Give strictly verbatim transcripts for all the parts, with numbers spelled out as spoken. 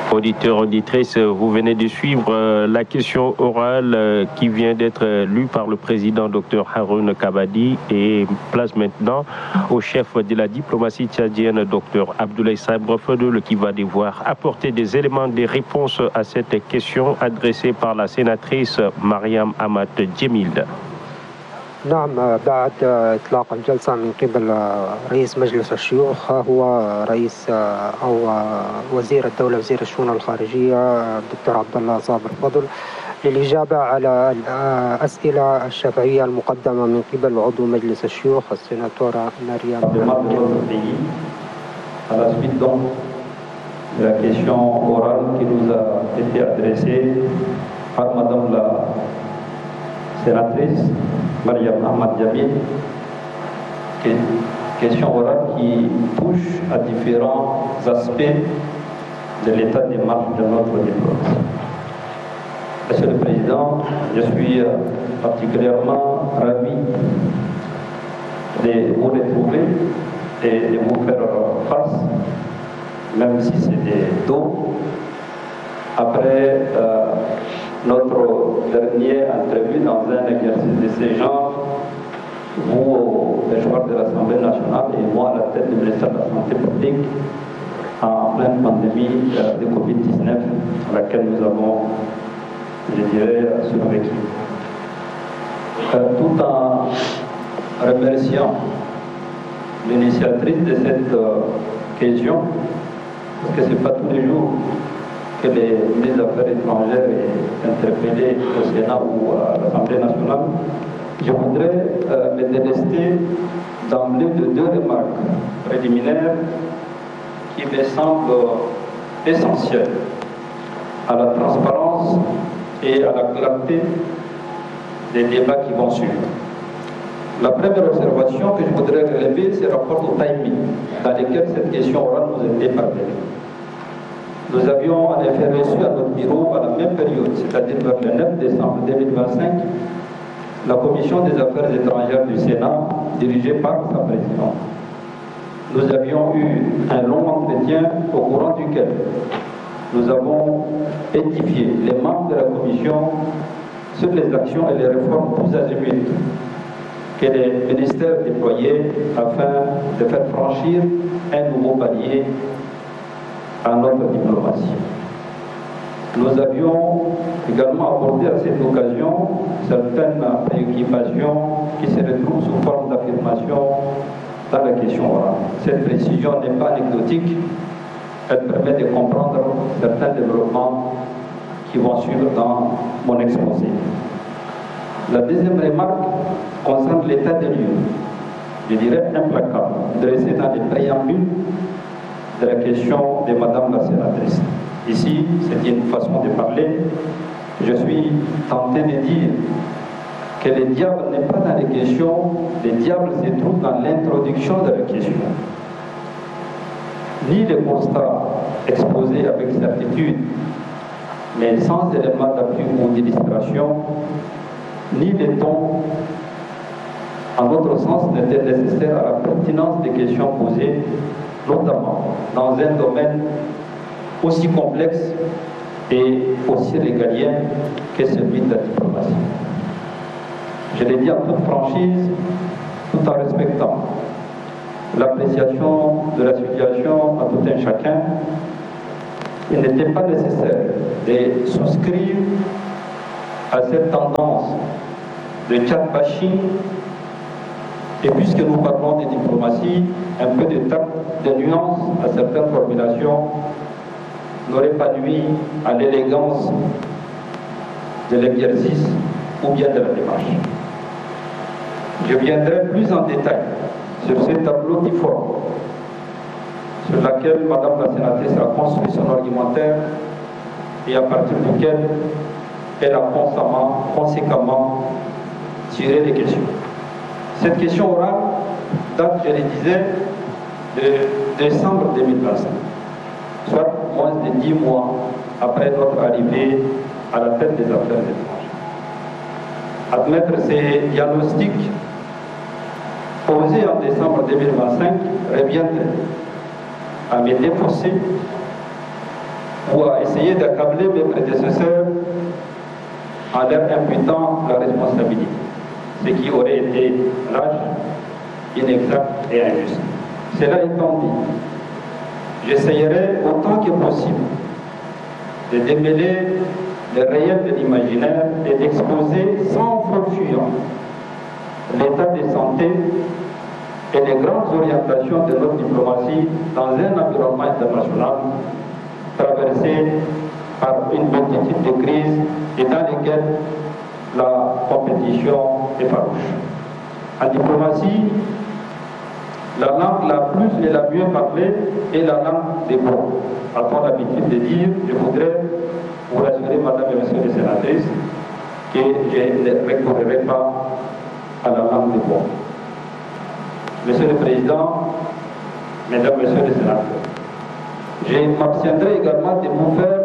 Auditeurs, auditrices, vous venez de suivre la question orale qui vient d'être lue par le président Dr Haroun Kabadi et place maintenant au chef de la diplomatie tchadienne Dr Abdoulaye Sabre Fadel qui va devoir apporter des éléments de réponse à cette question adressée par la sénatrice Mariam Ahmad Djemil. نعم، بعد إطلاق الجلسة من قبل رئيس مجلس الشيوخ هو رئيس أو وزير الدولة وزير الشؤون الخارجية الدكتور عبد الله صابر فضل للإجابة على الأسئلة الشفهية المقدمة من قبل عضو مجلس الشيوخ السيناتورة مريم. À la suite donc de la question orale qui nous a été adressée par Madame la sénatrice Mariam Ahmad Djemil, question orale qui touche à différents aspects de l'état des marches de notre diplomatie. Monsieur le Président, je suis particulièrement ravi de vous retrouver et de vous faire face, même si c'est des dos, après euh, notre dernière entrevue dans un exercice de ce genre, vous, le joueur de l'Assemblée nationale, et moi à la tête du ministère de la Santé publique, en pleine pandémie de Covid dix-neuf, à laquelle nous avons, je dirais, survécu. Euh, tout en remerciant l'initiatrice de cette euh, question, parce que ce n'est pas tous les jours que les ministres des Affaires étrangères est interpellé au Sénat ou à l'Assemblée nationale, je voudrais euh, me délester d'emblée de deux remarques préliminaires qui me semblent essentielles à la transparence et à la clarté des débats qui vont suivre. La première observation que je voudrais relever, c'est rapport au timing dans lequel cette question orale nous était parvenue. Nous avions en effet reçu à notre bureau à la même période, c'est-à-dire vers le neuf décembre deux mille vingt-cinq, la Commission des Affaires étrangères du Sénat, dirigée par sa présidente. Nous avions eu un long entretien au courant duquel nous avons édifié les membres de la Commission sur les actions et les réformes plus azimuts que les ministères déployaient afin de faire franchir un nouveau palier à notre diplomatie. Nous avions également abordé à cette occasion certaines préoccupations qui se retrouvent sous forme d'affirmation dans la question orale. Cette précision n'est pas anecdotique, elle permet de comprendre certains développements qui vont suivre dans mon exposé. La deuxième remarque concerne l'état des lieux, je dirais implacable, dressé dans les préambules de la question de Madame la sénatrice. Ici, c'est une façon de parler. Je suis tenté de dire que le diable n'est pas dans les questions, le diable se trouve dans l'introduction de la question. Ni le constat exposé avec certitude, mais sans élément d'appui ou d'illustration, ni le ton, en notre sens, n'était nécessaire à la pertinence des questions posées, notamment dans un domaine aussi complexe et aussi régalien que celui de la diplomatie. Je l'ai dit en toute franchise, tout en respectant l'appréciation de la situation à tout un chacun, il n'était pas nécessaire de souscrire à cette tendance de chat bashing. Et puisque nous parlons de diplomatie, un peu de tact, de nuance à certaines formulations n'aurait pas nui à l'élégance de l'exercice ou bien de la démarche. Je viendrai plus en détail sur ce tableau difforme sur lequel Madame la sénatrice a construit son argumentaire et à partir duquel elle a constamment, conséquemment tiré des questions. Cette question orale date, je le disais, de décembre deux mille vingt-cinq, soit moins de dix mois après notre arrivée à la tête des affaires étrangères. Admettre ces diagnostics posés en décembre deux mille vingt-cinq reviendrait à me défausser ou a essayé d'accabler mes prédécesseurs en leur imputant la responsabilité, ce qui aurait été lâche, inexact et injuste. Cela étant dit, j'essayerai autant que possible de démêler le réel de l'imaginaire et d'exposer sans forfuyant l'état de santé et les grandes orientations de notre diplomatie dans un environnement international traversé par une multitude de crises et dans lesquelles la compétition est farouche. En diplomatie, la langue la plus et la mieux parlée est la langue des mots. A-t-on l'habitude de dire, je voudrais vous rassurer, madame et messieurs les sénatrices, que je ne recourerai pas à la langue des mots. Monsieur le Président, Mesdames, Messieurs les sénateurs, je m'abstiendrai également de vous faire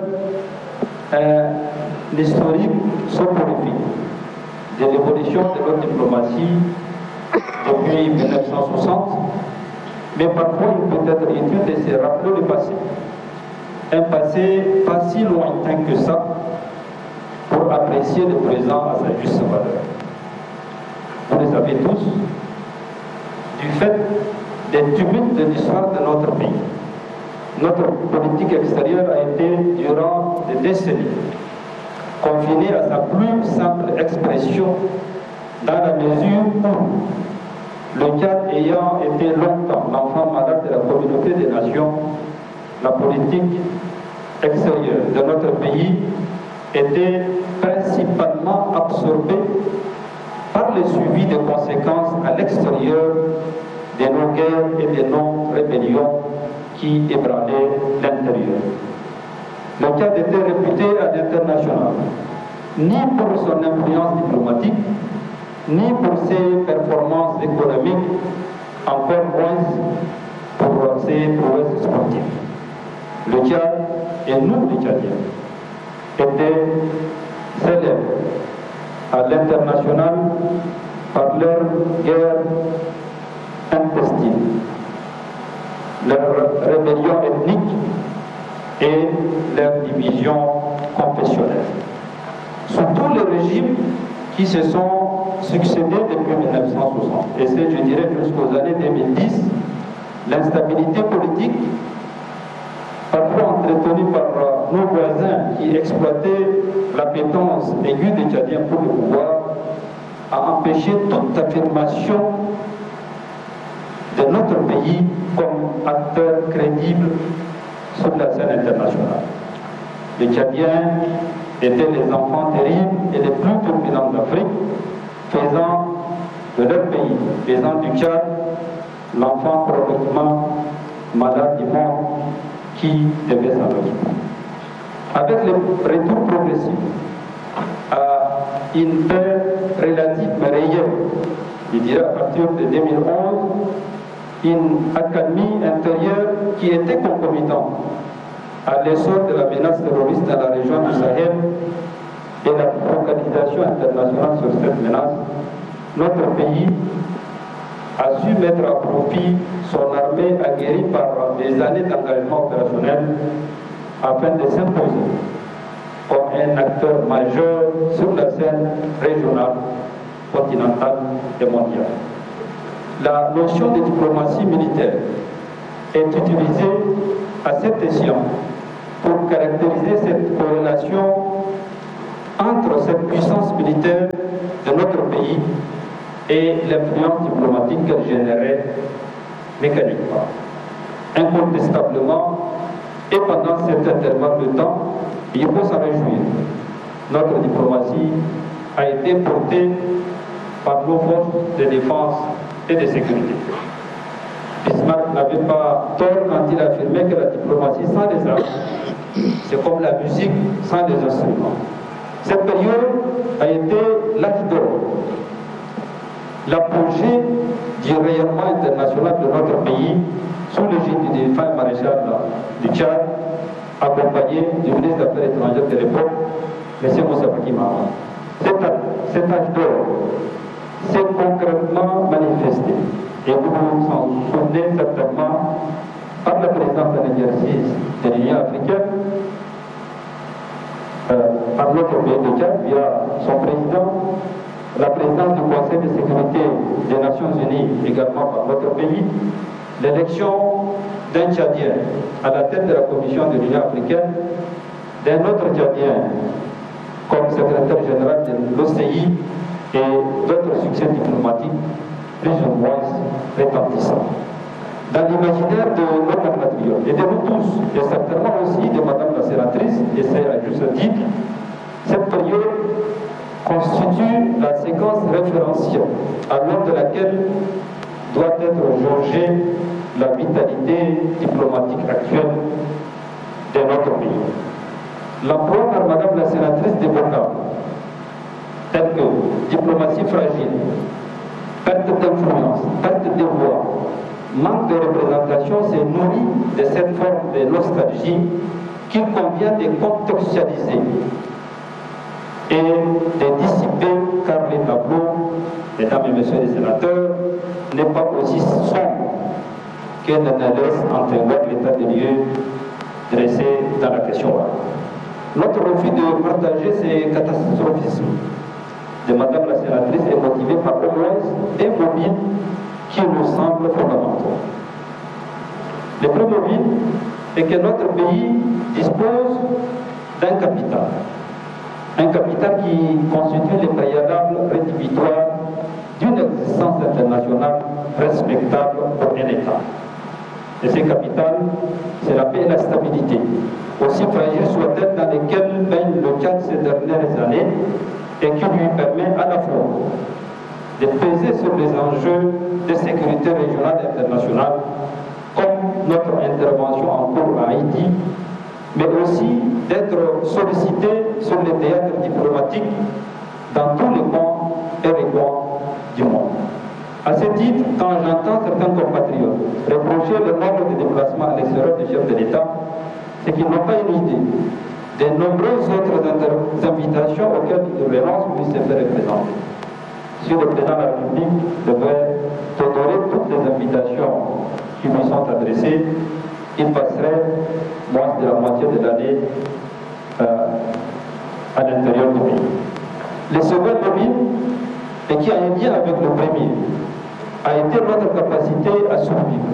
un historique soporifique de l'évolution de notre diplomatie depuis mille neuf cent soixante, mais parfois il peut être utile de se rappeler le passé. Un passé pas si lointain que ça pour apprécier le présent à sa juste valeur. Vous le savez tous, du fait des tumultes de l'histoire de notre pays, notre politique extérieure a été, durant des décennies, confinée à sa plus simple expression dans la mesure où le Tchad ayant été longtemps l'enfant malade de la communauté des nations, la politique extérieure de notre pays était principalement absorbée par le suivi des conséquences à l'extérieur de nos guerres et de nos rébellions qui ébranlaient l'intérieur. Le Tchad était réputé à l'international, ni pour son influence diplomatique, ni pour ses performances économiques, encore moins pour ses prouesses sportives. Le Tchad, et nous les Tchadiens, étaient célèbres à l'international par leur guerre intestine, leur rébellion ethnique et leur division confessionnelle. Sous tous les régimes qui se sont succédés depuis mille neuf cent soixante, et c'est, je dirais, jusqu'aux années deux mille dix, l'instabilité politique, parfois entretenue par nos voisins qui exploitaient l'appétence aiguë des Tchadiens pour le pouvoir, a empêché toute affirmation de notre pays comme acteur crédible sur la scène internationale. Les Tchadiens étaient les enfants terribles et les plus turbulents d'Afrique, faisant de leur pays, faisant du Tchad l'enfant probablement malade du monde qui devait s'en occuper. Avec le retour progressif à une paix relative mais réelle, je dirais à partir de deux mille onze, une accalmie intérieure qui était concomitante à l'essor de la menace terroriste dans la région du Sahel et la focalisation internationale sur cette menace, notre pays a su mettre à profit son armée aguerrie par des années d'engagement opérationnel afin de s'imposer comme un acteur majeur sur la scène régionale, continentale et mondiale. La notion de diplomatie militaire est utilisée à cet escient pour caractériser cette corrélation entre cette puissance militaire de notre pays et l'influence diplomatique qu'elle générait mécaniquement. Incontestablement, et pendant cet intervalle de temps, il faut s'en réjouir. Notre diplomatie a été portée par nos forces de défense et de sécurité. Bismarck n'avait pas tort quand il affirmait que la diplomatie sans les armes, c'est comme la musique sans les instruments. Cette période a été l'âge d'or, l'apogée du rayonnement international de notre pays sous l'égide du défunt maréchal du Tchad, accompagné du ministre des Affaires étrangères de l'époque, M. Moussa Faki Mahamat. Cet âge d'or s'est concrètement manifesté, et vous vous en souvenez certainement par la présidence en exercice de l'Union africaine, par notre pays de Tchad via son président, la présidence du Conseil de sécurité des Nations Unies également par notre pays, l'élection d'un Tchadien à la tête de la Commission de l'Union africaine, d'un autre Tchadien comme secrétaire général de l'O C I et d'autres succès diplomatiques plus ou moins retentissants. Dans l'imaginaire de nos compatriotes et de nous tous, et certainement aussi de Madame la sénatrice, et c'est à juste titre, cette période constitue la séquence référentielle à l'aune de laquelle doit être jaugée la vitalité diplomatique actuelle de notre pays. L'emploi par Madame la sénatrice des vocables, tels que diplomatie fragile, perte d'influence, perte de voix, manque de représentation, s'est nourri de cette forme de nostalgie qu'il convient de contextualiser et de dissiper, car les tableaux, mesdames et messieurs les sénateurs, n'est pas aussi sombre que ne laisse entrevoir l'état des lieux dressé dans la question orale. Notre refus de partager ces catastrophismes de Madame la sénatrice est motivé par au moins un mobile qui nous semble fondamental. Le premier mobile est que notre pays dispose d'un capital. Un capital qui constitue les préalables rédhibitoires d'une existence internationale respectable pour un État. Et ce capital, c'est la paix et la stabilité, aussi fragile soit-elle dans lesquelles baigne le Tchad ces dernières années, et qui lui permet à la fois de peser sur les enjeux de sécurité régionale et internationale, comme notre intervention en cours à Haïti, mais aussi d'être sollicité sur les théâtres diplomatiques dans tous les coins et les coins du monde. À ce titre, quand j'entends certains compatriotes reprocher le nombre de déplacements à l'extérieur du chef de l'État, c'est qu'ils n'ont pas une idée des nombreuses autres invitations auxquelles il renonce pour se faire représenter. Si le président de la République devait honorer toutes les invitations qui lui sont adressées, il passerait moins de la moitié de l'année euh, à l'intérieur du pays. Le second mobile, et qui a un lien avec le premier, a été notre capacité à survivre,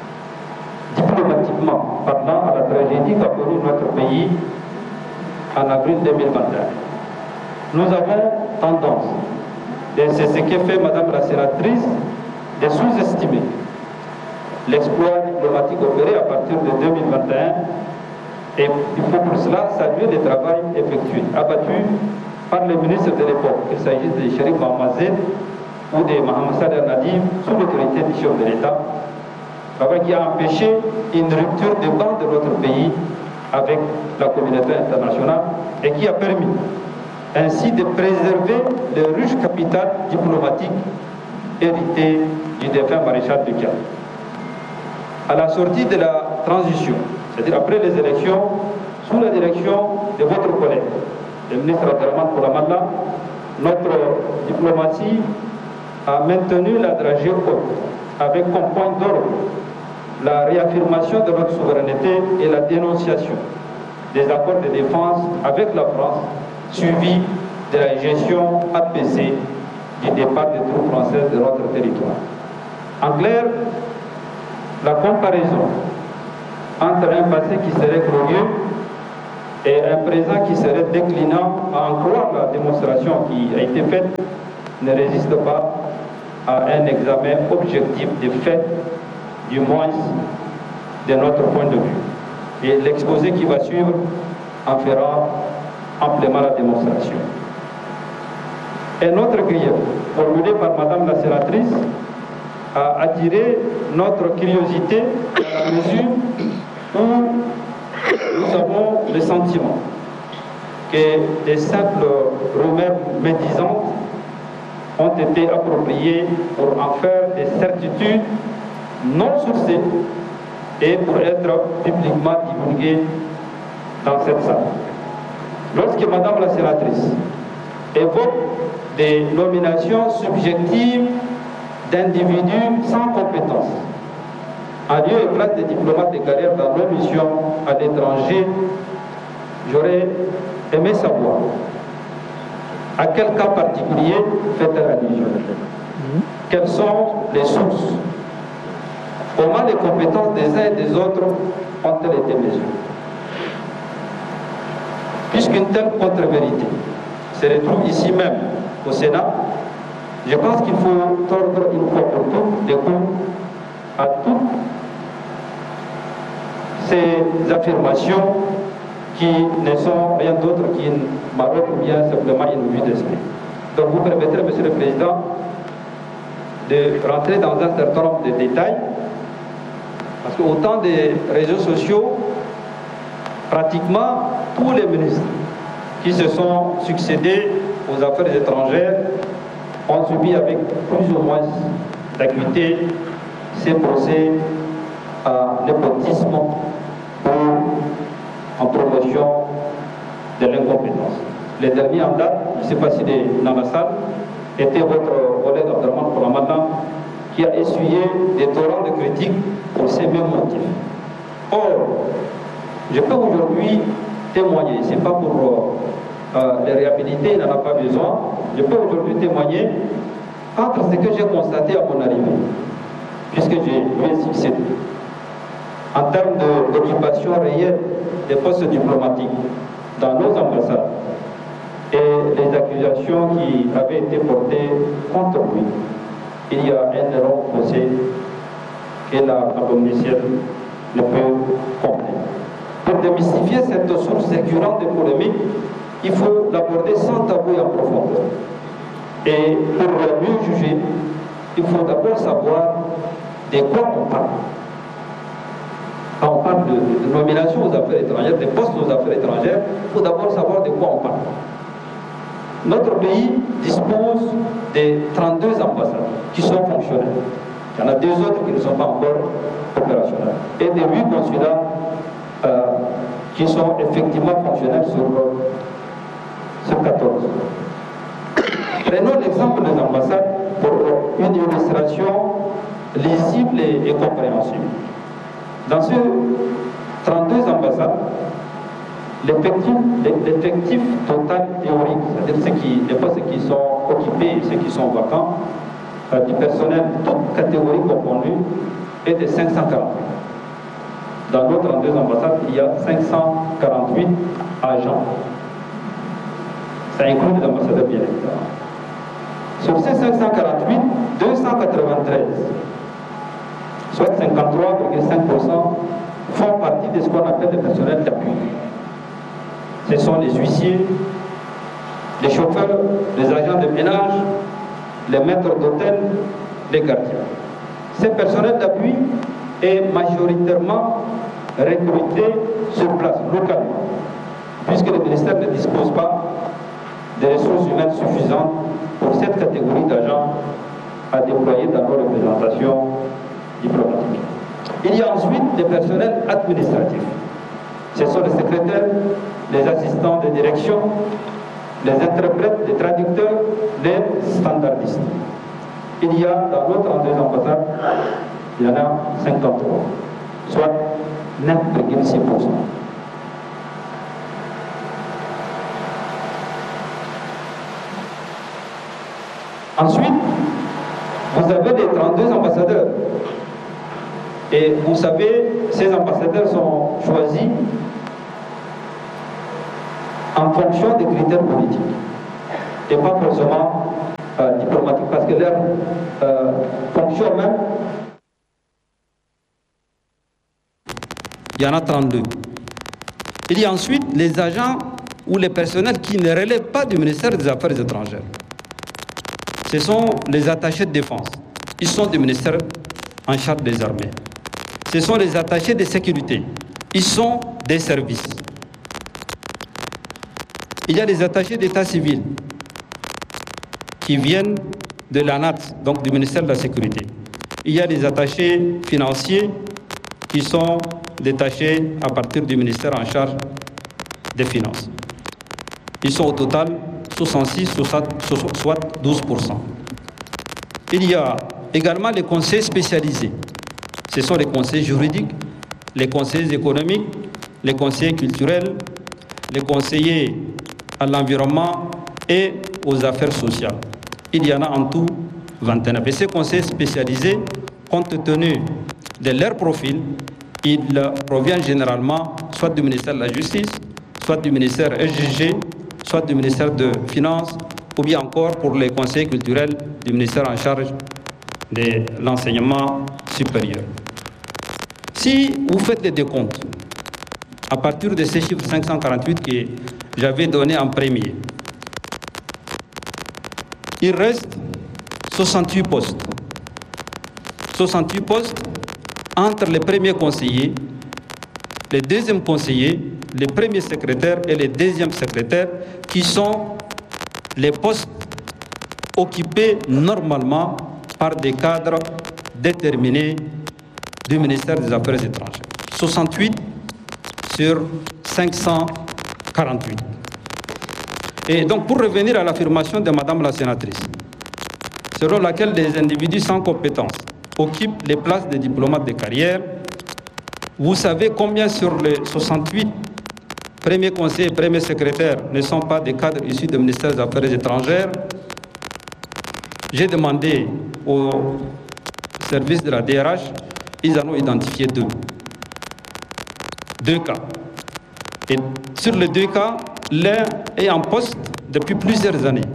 diplomatiquement parlant, à la tragédie qu'a connue notre pays en avril deux mille vingt et un. Nous avons tendance, et c'est ce que fait Madame la sénatrice, de sous-estimer l'exploit diplomatique opéré à partir de deux mille vingt et un, et il faut pour cela saluer le travail effectué, abattu par les ministres de l'époque, qu'il s'agisse de Chérif Mohammed ou de Mohamed Sader Nadim, sous l'autorité du chef de l'État, travail qui a empêché une rupture de banc de notre pays avec la communauté internationale et qui a permis ainsi de préserver le riche capital diplomatique hérité du défunt maréchal de Tchad. À la sortie de la transition, c'est-à-dire après les élections, sous la direction de votre collègue, le ministre Abdelrahman Koulamalla, notre diplomatie a maintenu la dragée haute, avec comme point d'ordre la réaffirmation de notre souveraineté et la dénonciation des accords de défense avec la France, suivi de la gestion apaisée du départ des troupes françaises de notre territoire. En clair, la comparaison entre un passé qui serait glorieux et un présent qui serait déclinant, à en croire la démonstration qui a été faite, ne résiste pas à un examen objectif des faits, du moins de notre point de vue. Et l'exposé qui va suivre en fera amplement la démonstration. Un autre grief formulé par Madame la sénatrice a attiré notre curiosité à la mesure où nous avons le sentiment que des simples rumeurs médisantes ont été appropriées pour en faire des certitudes non sourcées et pour être publiquement divulguées dans cette salle. Lorsque Madame la sénatrice évoque des nominations subjectives d'individus sans compétence, en lieu et place des diplomates de carrière dans nos missions à l'étranger, j'aurais aimé savoir à quel cas particulier fait-elle allusion. Quelles sont les sources? Comment les compétences des uns et des autres ont-elles été mesurées? Puisqu'une telle contre-vérité se retrouve ici même au Sénat, je pense qu'il faut tordre une fois pour toutes les coups à toutes ces affirmations qui ne sont rien d'autre qu'une marotte ou bien simplement une vue d'esprit. Donc vous permettrez, Monsieur le Président, de rentrer dans un certain nombre de détails, parce qu'au temps des réseaux sociaux, pratiquement tous les ministres qui se sont succédés aux affaires étrangères ont subi avec plus ou moins d'acuité ces procès à népotisme ou en promotion de l'incompétence. Les derniers en date, je ne sais pas s'il est dans la salle, était votre collègue Abdelrahman Koulamadan qui a essuyé des torrents de critiques pour ces mêmes motifs. Or, je peux aujourd'hui témoigner, ce n'est pas pour euh, les réhabiliter, il n'en a pas besoin, je peux aujourd'hui témoigner entre ce que j'ai constaté à mon arrivée, puisque j'ai eu succès en termes d'occupation réelle des postes diplomatiques dans nos ambassades et les accusations qui avaient été portées contre lui. Il y a un énorme fossé que la communauté ne peut comprendre. Pour démystifier cette source récurrente de polémiques, il faut l'aborder sans tabou et en profondeur. Et pour le mieux juger, il faut d'abord savoir de quoi on parle. Quand on parle de, de nomination aux affaires étrangères, des postes aux affaires étrangères, il faut d'abord savoir de quoi on parle. Notre pays dispose de trente-deux ambassades qui sont fonctionnelles. Il y en a deux autres qui ne sont pas encore opérationnelles. Et de huit consulats euh, qui sont effectivement fonctionnels sur, sur quatorze. Prenons l'exemple des ambassades pour une illustration lisible et, et compréhensible. Dans ces trente-deux ambassades, l'effectif total théorique, c'est-à-dire ceux qui, les postes qui sont occupés et ceux qui sont vacants, euh, du personnel, toutes catégories confondues, est de cinq cent quarante-huit. Dans nos trente-deux ambassades, il y a cinq cent quarante-huit agents. Ça inclut les ambassadeurs bien évidemment. Sur ces cinq cent quarante-huit, deux cent quatre-vingt-treize, soit cinquante-trois virgule cinq pour cent, font partie de ce qu'on appelle le personnel d'appui. Ce sont les huissiers, les chauffeurs, les agents de ménage, les maîtres d'hôtel, les gardiens. Ce personnel d'appui est majoritairement recruté sur place, localement, puisque le ministère ne dispose pas de ressources humaines suffisantes pour cette catégorie d'agents à déployer dans nos représentations diplomatiques. Il y a ensuite des personnels administratifs. Ce sont les secrétaires, les assistants de direction, les interprètes, les traducteurs, les standardistes. Il y a dans nos trente-deux ambassades, il y en a cinquante-trois, soit neuf virgule six pour cent. Ensuite, vous avez les trente-deux ambassadeurs. Et vous savez, ces ambassadeurs sont choisis en fonction des critères politiques et pas forcément euh, diplomatiques, parce que leur euh, fonction même, il y en a trente-deux. Il y a ensuite les agents ou les personnels qui ne relèvent pas du ministère des Affaires étrangères. Ce sont les attachés de défense. Ils sont du ministère en charge des armées. Ce sont les attachés de sécurité. Ils sont des services. Il y a des attachés d'état civil qui viennent de l'A N A T, donc du ministère de la Sécurité. Il y a des attachés financiers qui sont détachés à partir du ministère en charge des Finances. Ils sont au total soixante-six, soit douze pour cent. Il y a également les conseils spécialisés. Ce sont les conseils juridiques, les conseils économiques, les conseils culturels, les conseillers à l'environnement et aux affaires sociales. Il y en a en tout vingt et neuf. Et ces conseillers spécialisés, compte tenu de leur profil, ils proviennent généralement soit du ministère de la Justice, soit du ministère S G G, soit du ministère de Finances, ou bien encore pour les conseillers culturels du ministère en charge de l'enseignement supérieur. Si vous faites les décomptes, à partir de ces chiffres cinq cent quarante-huit que j'avais donnés en premier, il reste soixante-huit postes. soixante-huit postes entre les premiers conseillers, les deuxièmes conseillers, les premiers secrétaires et les deuxièmes secrétaires, qui sont les postes occupés normalement par des cadres déterminés du ministère des Affaires étrangères. soixante-huit sur cinq cent quarante-huit. Et donc, pour revenir à l'affirmation de Madame la sénatrice, selon laquelle des individus sans compétences occupent les places des diplomates de carrière, vous savez combien sur les soixante-huit premiers conseillers et premiers secrétaires ne sont pas des cadres issus du ministère des Affaires étrangères? J'ai demandé au service de la D R H, ils en ont identifié deux. Deux cas. Et sur les deux cas, l'un est en poste depuis plusieurs années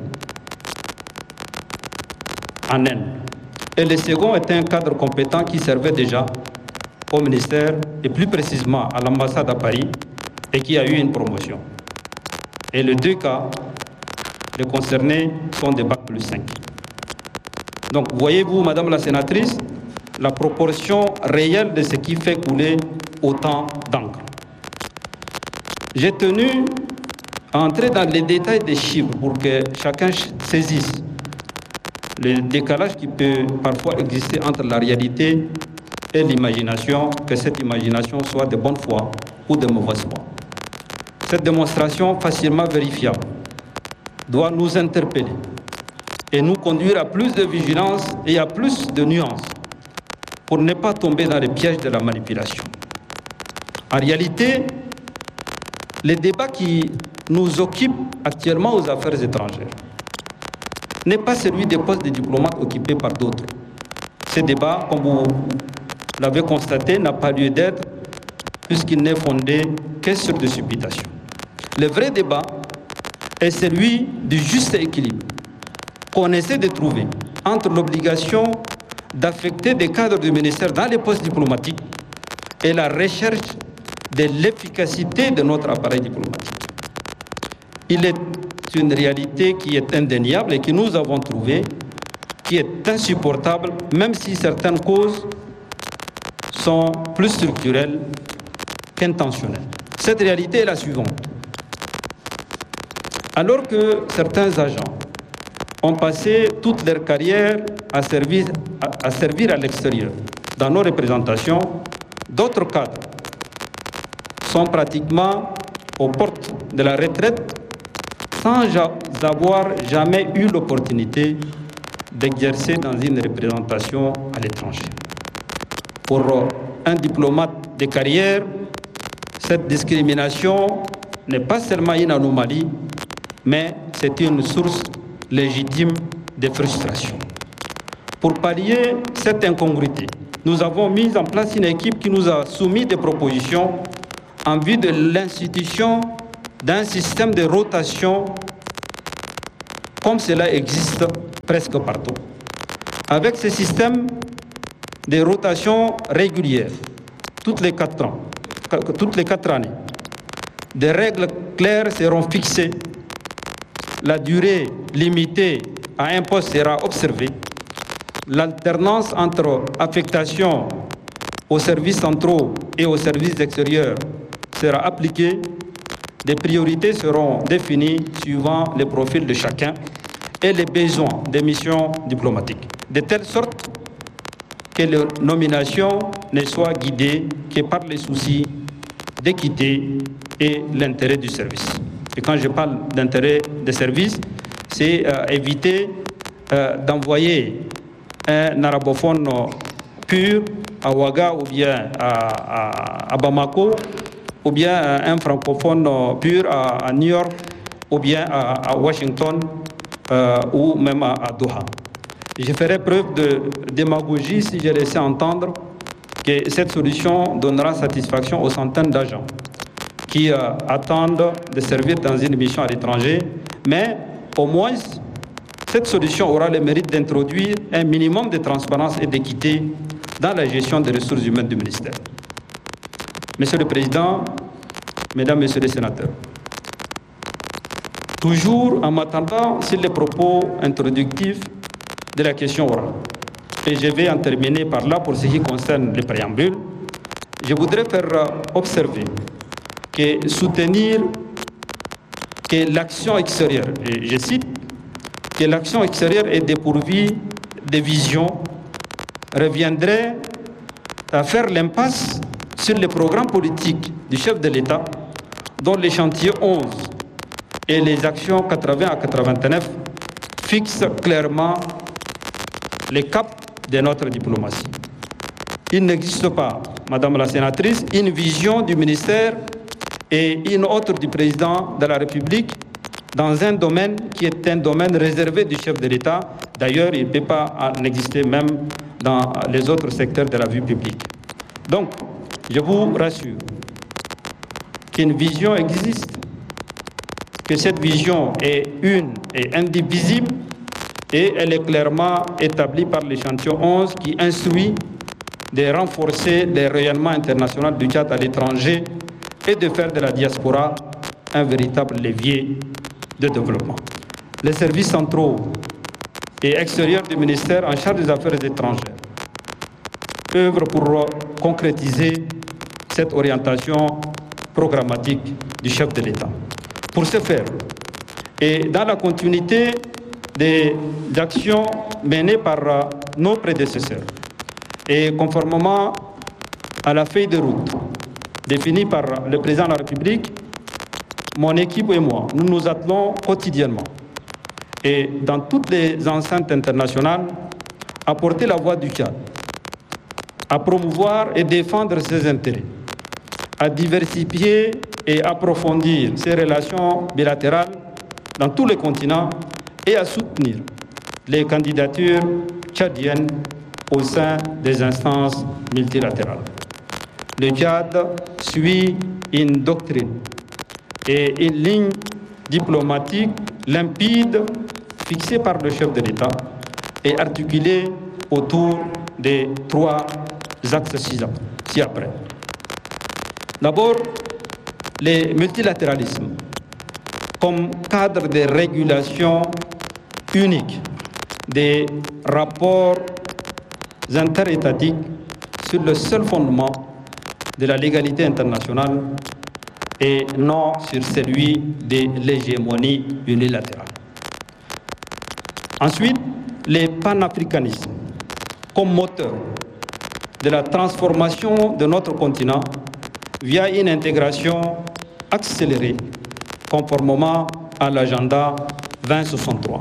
en Inde. Et le second est un cadre compétent qui servait déjà au ministère et plus précisément à l'ambassade à Paris et qui a eu une promotion. Et les deux cas, les concernés sont des bac plus cinq. Donc, voyez-vous, Madame la sénatrice, la proportion réelle de ce qui fait couler autant d'encre. J'ai tenu à entrer dans les détails des chiffres pour que chacun saisisse le décalage qui peut parfois exister entre la réalité et l'imagination, que cette imagination soit de bonne foi ou de mauvaise foi. Cette démonstration facilement vérifiable doit nous interpeller et nous conduire à plus de vigilance et à plus de nuances pour ne pas tomber dans les pièges de la manipulation. En réalité, le débat qui nous occupe actuellement aux affaires étrangères n'est pas celui des postes de diplomates occupés par d'autres. Ce débat, comme vous l'avez constaté, n'a pas lieu d'être puisqu'il n'est fondé que sur des supputations. Le vrai débat est celui du juste équilibre qu'on essaie de trouver entre l'obligation d'affecter des cadres du ministère dans les postes diplomatiques et la recherche de l'efficacité de notre appareil diplomatique. Il est une réalité qui est indéniable et que nous avons trouvée, qui est insupportable, même si certaines causes sont plus structurelles qu'intentionnelles. Cette réalité est la suivante. Alors que certains agents ont passé toute leur carrière à servir à, à servir à l'extérieur, dans nos représentations, d'autres cadres sont pratiquement aux portes de la retraite sans avoir jamais eu l'opportunité d'exercer dans une représentation à l'étranger. Pour un diplomate de carrière, cette discrimination n'est pas seulement une anomalie, mais c'est une source légitime de frustration. Pour pallier cette incongruité, nous avons mis en place une équipe qui nous a soumis des propositions en vue de l'institution d'un système de rotation comme cela existe presque partout. Avec ce système de rotation régulière, toutes les quatre ans, toutes les quatre années, des règles claires seront fixées, la durée limitée à un poste sera observée, l'alternance entre affectation aux services centraux et aux services extérieurs sera appliquée, des priorités seront définies suivant les profils de chacun et les besoins des missions diplomatiques, de telle sorte que les nominations ne soient guidées que par les soucis d'équité et l'intérêt du service. Et quand je parle d'intérêt de service, c'est euh, éviter euh, d'envoyer un arabophone pur à Ouaga ou bien à, à, à Bamako ou bien un francophone pur à, à New York, ou bien à, à Washington, euh, ou même à, à Doha. Je ferai preuve de démagogie si je laissais entendre que cette solution donnera satisfaction aux centaines d'agents qui euh, attendent de servir dans une mission à l'étranger, mais au moins, cette solution aura le mérite d'introduire un minimum de transparence et d'équité dans la gestion des ressources humaines du ministère. Monsieur le Président, Mesdames, Messieurs les sénateurs, toujours en m'attendant sur les propos introductifs de la question orale, et je vais en terminer par là pour ce qui concerne le préambule, je voudrais faire observer que soutenir que l'action extérieure, et je cite, que l'action extérieure est dépourvue de vision, reviendrait à faire l'impasse sur le programme politique du chef de l'État, dont les chantiers onze et les actions quatre-vingts à quatre-vingt-neuf fixent clairement les caps de notre diplomatie. Il n'existe pas, Madame la sénatrice, une vision du ministère et une autre du président de la République dans un domaine qui est un domaine réservé du chef de l'État. D'ailleurs, il ne peut pas en exister même dans les autres secteurs de la vie publique. Donc, je vous rassure qu'une vision existe, que cette vision est une et indivisible, et elle est clairement établie par l'échantillon onze qui instruit de renforcer le rayonnement international du Tchad à l'étranger et de faire de la diaspora un véritable levier de développement. Les services centraux et extérieurs du ministère en charge des affaires étrangères œuvrent pour concrétiser cette orientation programmatique du chef de l'État. Pour ce faire, et dans la continuité des actions menées par nos prédécesseurs, et conformément à la feuille de route définie par le président de la République, mon équipe et moi, nous nous attelons quotidiennement et dans toutes les enceintes internationales à porter la voix du Tchad, à promouvoir et défendre ses intérêts, à diversifier et approfondir ses relations bilatérales dans tous les continents et à soutenir les candidatures tchadiennes au sein des instances multilatérales. Le Tchad suit une doctrine et une ligne diplomatique limpide fixée par le chef de l'État et articulée autour des trois axes ci-après. D'abord, le multilatéralisme comme cadre de régulation unique des rapports interétatiques sur le seul fondement de la légalité internationale et non sur celui de l'hégémonie unilatérale. Ensuite, le panafricanisme comme moteur de la transformation de notre continent via une intégration accélérée conformément à l'agenda vingt soixante-trois.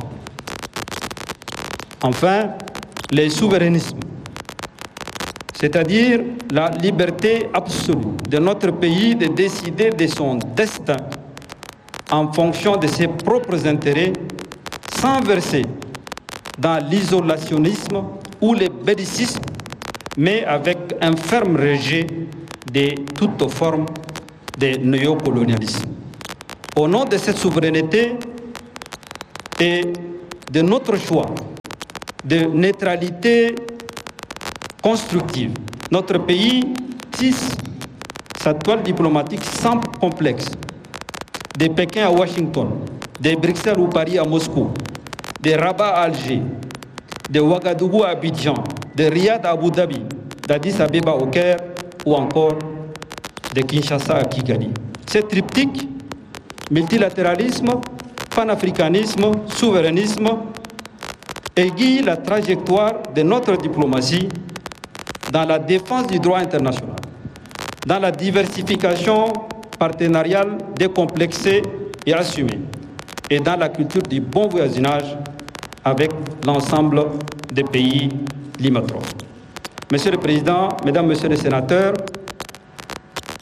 Enfin, le souverainisme, c'est-à-dire la liberté absolue de notre pays de décider de son destin en fonction de ses propres intérêts, sans verser dans l'isolationnisme ou le bellicisme, mais avec un ferme rejet de toute forme de néocolonialisme. Au nom de cette souveraineté et de notre choix de neutralité constructive, notre pays tisse sa toile diplomatique sans complexe, de Pékin à Washington, de Bruxelles ou Paris à Moscou, de Rabat à Alger, de Ouagadougou à Abidjan, de Riyad à Abu Dhabi, d'Addis Abeba au Caire ou encore de Kinshasa à Kigali. Ce triptyque, multilatéralisme, panafricanisme, souverainisme, aiguille la trajectoire de notre diplomatie dans la défense du droit international, dans la diversification partenariale décomplexée et assumée, et dans la culture du bon voisinage avec l'ensemble des pays limitrophes. Monsieur le Président, Mesdames, Messieurs les sénateurs,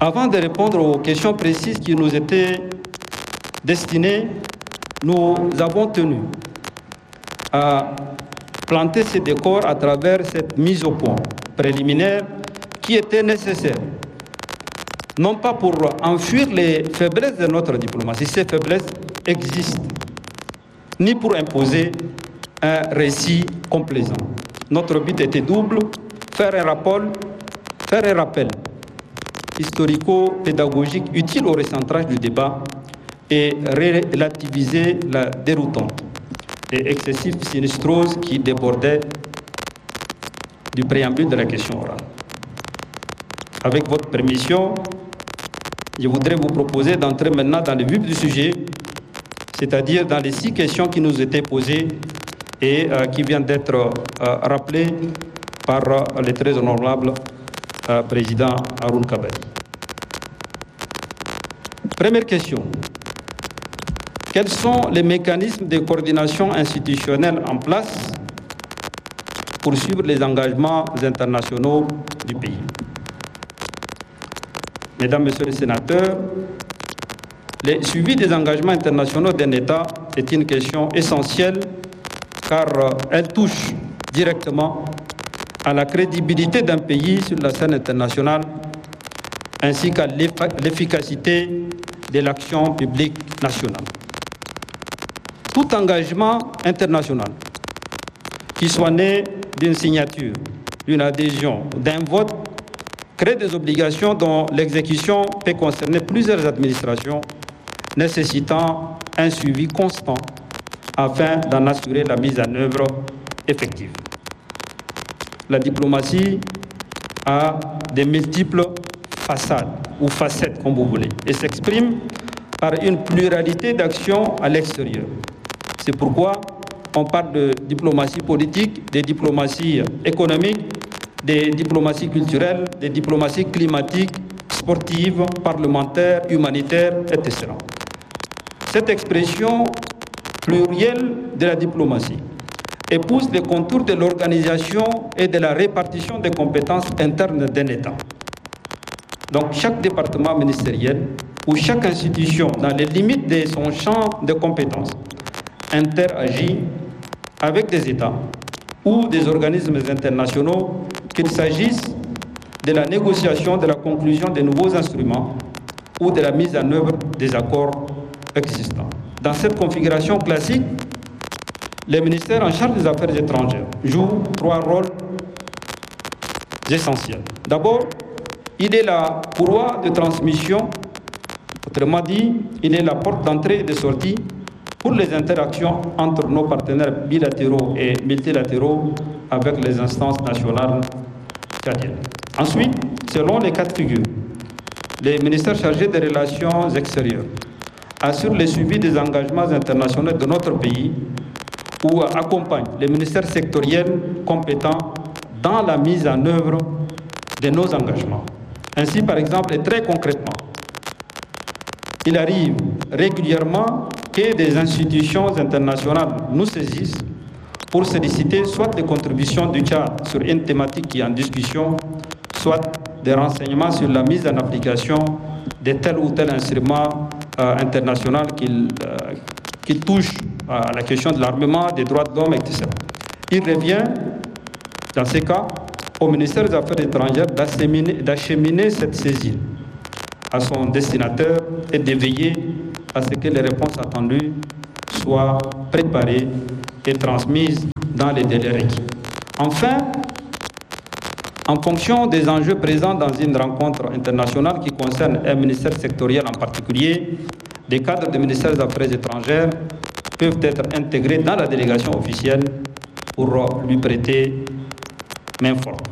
Avant de répondre aux questions précises qui nous étaient destinées, nous avons tenu à planter ces décors à travers cette mise au point préliminaire qui était nécessaire, non pas pour enfuir les faiblesses de notre diplomatie, ces faiblesses existent, ni pour imposer un récit complaisant. Notre but était double, faire un rappel, faire un rappel historico-pédagogique utile au recentrage du débat et relativiser la déroutante et excessive sinistrose qui débordait du préambule de la question orale. Avec votre permission, je voudrais vous proposer d'entrer maintenant dans le vif du sujet, c'est-à-dire dans les six questions qui nous étaient posées et euh, qui viennent d'être euh, rappelées par euh, le très honorable euh, président Haroun Kabadi. Première question. Quels sont les mécanismes de coordination institutionnelle en place pour suivre les engagements internationaux du pays? Mesdames, Messieurs les sénateurs, le suivi des engagements internationaux d'un État est une question essentielle car elle touche directement à la crédibilité d'un pays sur la scène internationale ainsi qu'à l'efficacité de l'action publique nationale. Tout engagement international qui soit né d'une signature, d'une adhésion, d'un vote, crée des obligations dont l'exécution peut concerner plusieurs administrations, nécessitant un suivi constant afin d'en assurer la mise en œuvre effective. La diplomatie a de multiples façades ou facettes, comme vous voulez, et s'exprime par une pluralité d'actions à l'extérieur. C'est pourquoi on parle de diplomatie politique, de diplomatie économique, de diplomatie culturelle, de diplomatie climatique, sportive, parlementaire, humanitaire, et cetera. Cette expression plurielle de la diplomatie épouse les contours de l'organisation et de la répartition des compétences internes d'un État. Donc chaque département ministériel ou chaque institution, dans les limites de son champ de compétences, interagit avec des États ou des organismes internationaux, qu'il s'agisse de la négociation, de la conclusion de nouveaux instruments ou de la mise en œuvre des accords existants. Dans cette configuration classique, le ministère en charge des Affaires étrangères joue trois rôles essentiels. D'abord, il est la courroie de transmission, autrement dit, il est la porte d'entrée et de sortie pour les interactions entre nos partenaires bilatéraux et multilatéraux avec les instances nationales tchadiennes. Ensuite, selon les cas de figure, les ministères chargés des relations extérieures assurent le suivi des engagements internationaux de notre pays ou accompagnent les ministères sectoriels compétents dans la mise en œuvre de nos engagements. Ainsi, par exemple, et très concrètement, il arrive régulièrement que des institutions internationales nous saisissent pour solliciter soit des contributions du Tchad sur une thématique qui est en discussion, soit des renseignements sur la mise en application de tel ou tel instrument euh, international qui, euh, qui touche à la question de l'armement, des droits de l'homme, et cetera. Il revient, dans ces cas, au ministère des Affaires étrangères d'acheminer cette saisine à son destinataire et de veiller à ce que les réponses attendues soient préparées et transmises dans les délais requis. Enfin, en fonction des enjeux présents dans une rencontre internationale qui concerne un ministère sectoriel en particulier, des cadres du ministère des Affaires étrangères peuvent être intégrés dans la délégation officielle pour lui prêter main forte.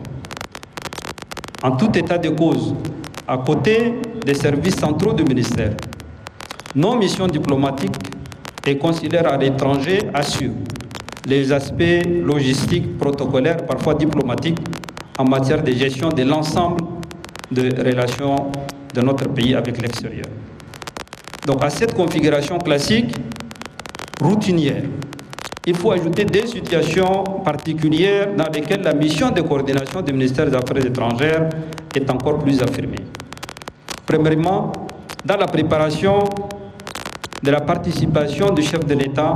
En tout état de cause, à côté des services centraux du ministère, nos missions diplomatiques et consulaires à l'étranger assurent les aspects logistiques, protocolaires, parfois diplomatiques, en matière de gestion de l'ensemble des relations de notre pays avec l'extérieur. Donc à cette configuration classique, routinière, il faut ajouter des situations particulières dans lesquelles la mission de coordination du ministère des Affaires étrangères est encore plus affirmée. Premièrement, dans la préparation de la participation du chef de l'État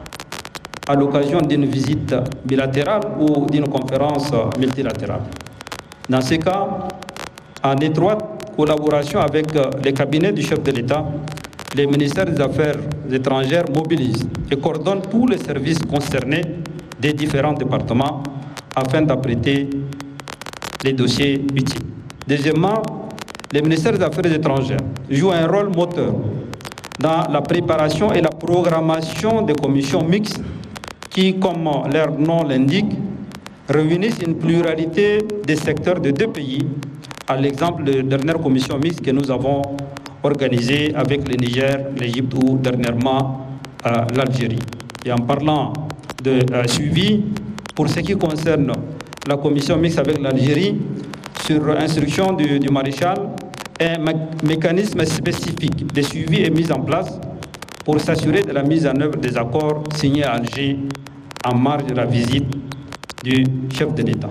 à l'occasion d'une visite bilatérale ou d'une conférence multilatérale. Dans ce cas, en étroite collaboration avec les cabinets du chef de l'État, les ministères des Affaires étrangères mobilisent et coordonnent tous les services concernés des différents départements afin d'apprêter les dossiers utiles. Deuxièmement, les ministères des Affaires étrangères jouent un rôle moteur dans la préparation et la programmation des commissions mixtes qui, comme leur nom l'indique, réunissent une pluralité des secteurs de deux pays, à l'exemple de la dernière commission mixte que nous avons organisée avec le Niger, l'Égypte ou dernièrement euh, l'Algérie. Et en parlant de euh, suivi, pour ce qui concerne la commission mixte avec l'Algérie, sur instruction du, du maréchal, un mécanisme spécifique de suivi est mis en place pour s'assurer de la mise en œuvre des accords signés à Alger en marge de la visite du chef de l'État.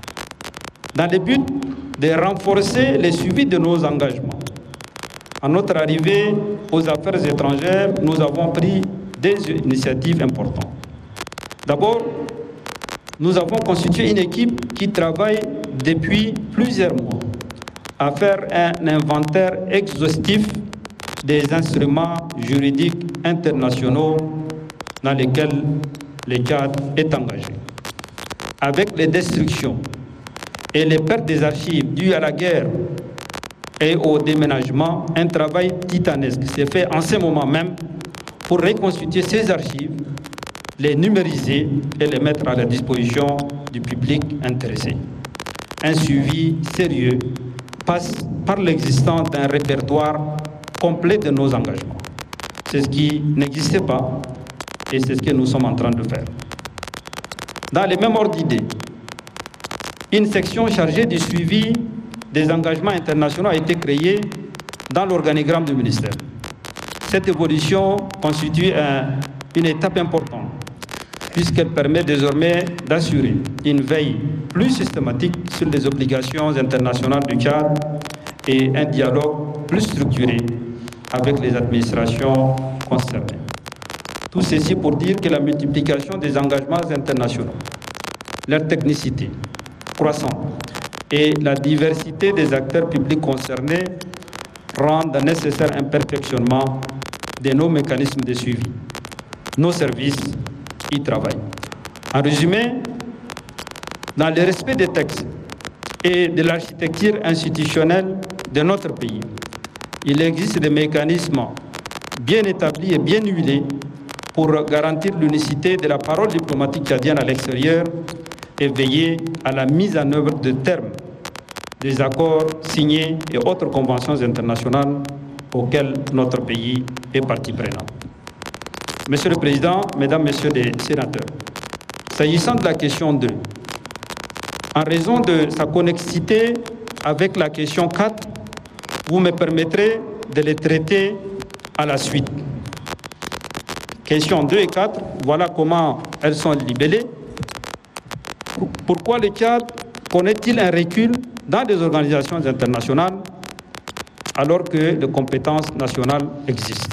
Dans le but de renforcer le suivi de nos engagements, à notre arrivée aux affaires étrangères, nous avons pris des initiatives importantes. D'abord, nous avons constitué une équipe qui travaille depuis plusieurs mois à faire un inventaire exhaustif des instruments juridiques internationaux dans lesquels le Tchad est engagé. Avec les destructions et les pertes des archives dues à la guerre et au déménagement, un travail titanesque s'est fait en ce moment même pour reconstituer ces archives, les numériser et les mettre à la disposition du public intéressé. Un suivi sérieux passe par l'existence d'un répertoire complet de nos engagements. C'est ce qui n'existait pas et c'est ce que nous sommes en train de faire. Dans les mêmes ordres d'idées, une section chargée du suivi des engagements internationaux a été créée dans l'organigramme du ministère. Cette évolution constitue un, une étape importante puisqu'elle permet désormais d'assurer une veille plus systématique sur les obligations internationales du Tchad et un dialogue plus structuré avec les administrations concernées. Tout ceci pour dire que la multiplication des engagements internationaux, leur technicité croissante et la diversité des acteurs publics concernés rendent nécessaire un perfectionnement de nos mécanismes de suivi. Nos services y travaillent. En résumé, dans le respect des textes et de l'architecture institutionnelle de notre pays, il existe des mécanismes bien établis et bien huilés pour garantir l'unicité de la parole diplomatique tchadienne à l'extérieur et veiller à la mise en œuvre de termes des accords signés et autres conventions internationales auxquelles notre pays est partie prenante. Monsieur le Président, Mesdames, Messieurs les sénateurs, s'agissant de la question deux, en raison de sa connexité avec la question quatre, vous me permettrez de les traiter à la suite. Questions deux et quatre, voilà comment elles sont libellées. Pourquoi le Tchad connaît-il un recul dans des organisations internationales alors que les compétences nationales existent?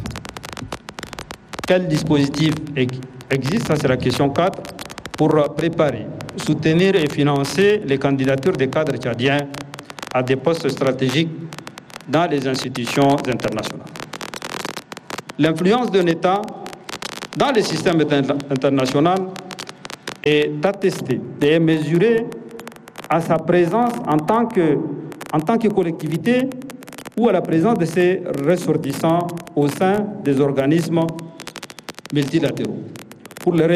Quel dispositif existe, ça c'est la question quatre, pour préparer, soutenir et financer les candidatures des cadres tchadiens à des postes stratégiques dans les institutions internationales? L'influence d'un État dans le système international est attestée et est mesurée à sa présence en tant que, en tant que collectivité ou à la présence de ses ressortissants au sein des organismes multilatéraux. Pour les